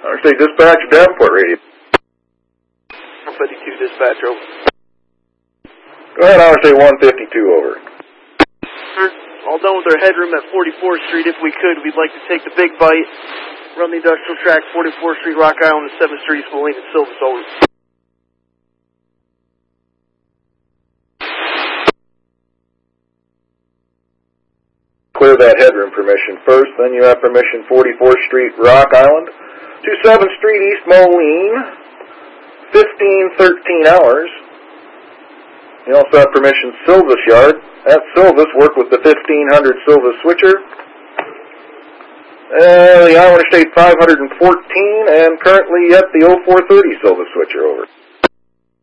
State Dispatch, Davenport Radio. 152 Dispatch, over. Go ahead, State 152, over. All done with our headroom at 44th Street. If we could, we'd like to take the big bite, run the industrial track, 44th Street, Rock Island, and 7th Street, Moline, and Silvis, over. Clear that headroom permission first, then you have permission 44th Street, Rock Island, to 7th Street, East Moline, 15:13 hours. You also have permission Silvis Yard. At Silvis, work with the 1500 Silvis switcher. The hour state 514, and currently at the 0430 Silvis switcher, over.